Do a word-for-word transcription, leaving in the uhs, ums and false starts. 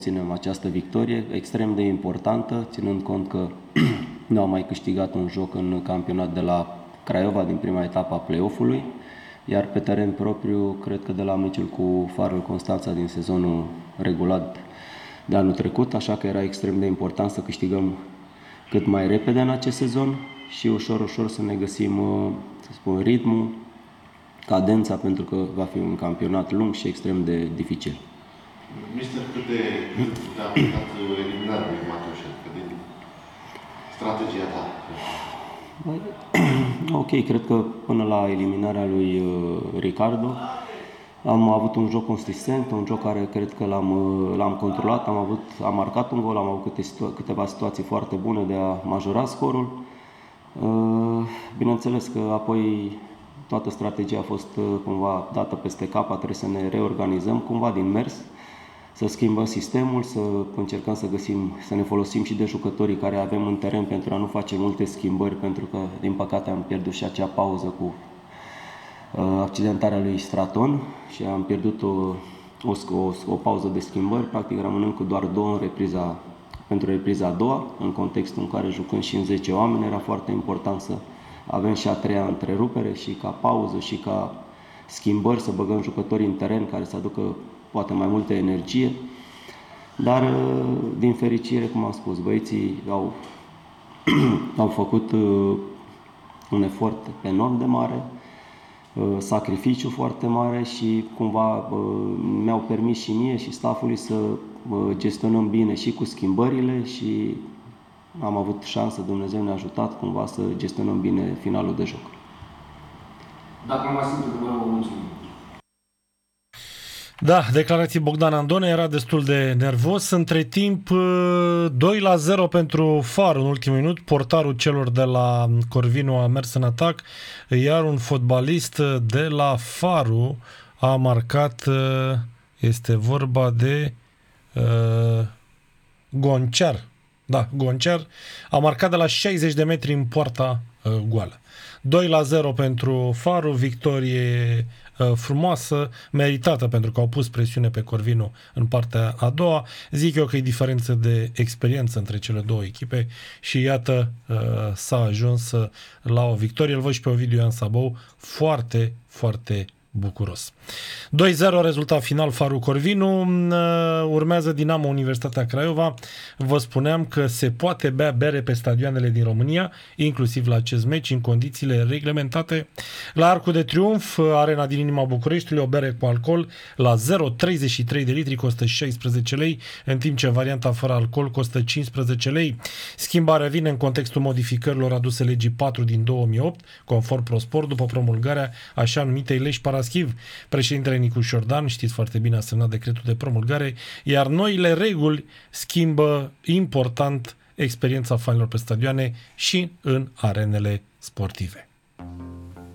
ținem această victorie extrem de importantă, ținând cont că nu am mai câștigat un joc în campionat de la Craiova din prima etapă a play-off-ului, iar pe teren propriu, cred că de la meciul cu Farul Constanța din sezonul regulat de anul trecut, așa că era extrem de important să câștigăm cât mai repede în acest sezon și ușor, ușor să ne găsim, să spun, ritmul, cadența, pentru că va fi un campionat lung și extrem de dificil. Mister, cât de cât te-a aplicat eliminarea lui Matoșel, din strategia ta? Ok, cred că până la eliminarea lui uh, Ricardo am avut un joc consistent, un joc care cred că l-am, uh, l-am controlat, am, avut, am marcat un gol, am avut câte situa- câteva situații foarte bune de a majora scorul. Uh, bineînțeles că apoi toată strategia a fost uh, cumva dată peste cap, a trebuit să ne reorganizăm cumva din mers, să schimbăm sistemul, să încercăm să găsim, să ne folosim și de jucătorii care avem în teren pentru a nu face multe schimbări, pentru că, din păcate, am pierdut și acea pauză cu uh, accidentarea lui Straton și am pierdut o, o, o, o pauză de schimbări, practic rămânând cu doar două în repriza, pentru repriza a doua, în contextul în care jucând și în zece oameni, era foarte important să avem și a treia întrerupere și ca pauză și ca schimbări, să băgăm jucătorii în teren care să aducă poate mai multă energie, dar din fericire, cum am spus, băieții au, au făcut un efort enorm de mare, sacrificiu foarte mare și cumva mi-au permis și mie și staffului să gestionăm bine și cu schimbările și am avut șansă, Dumnezeu ne-a ajutat cumva să gestionăm bine finalul de joc. Dacă mai sunt întrebări, vă mulțumim. Da, declarații Bogdan Andone, era destul de nervos. Între timp, doi la zero pentru Far în ultimul minut. Portarul celor de la Corvinu a mers în atac, iar un fotbalist de la Faru a marcat, este vorba de uh, Goncear. Da, Goncear a marcat de la șaizeci de metri în poarta uh, goală. doi la zero pentru Faru, victorie uh, frumoasă, meritată, pentru că au pus presiune pe Corvinu în partea a doua. Zic eu că e diferență de experiență între cele două echipe și iată uh, s-a ajuns la o victorie. Îl văd și pe Ovidiu Ioan Sabou foarte, foarte bucuros. doi zero rezultat final Faru Corvinu. Urmează Dinamo Universitatea Craiova. Vă spuneam că se poate bea bere pe stadioanele din România, inclusiv la acest meci, în condițiile reglementate. La Arcul de Triunf, arena din inima Bucureștiului, o bere cu alcool la zero virgulă treizeci și trei de litri costă șaisprezece lei, în timp ce varianta fără alcool costă cincisprezece lei. Schimbarea vine în contextul modificărilor aduse legii patru din două mii opt, conform ProSport, după promulgarea așa numitei legi Paraschiv. Președintele Nicu Șordan, știți foarte bine, a semnat decretul de promulgare, iar noile reguli schimbă important experiența fanilor pe stadioane și în arenele sportive.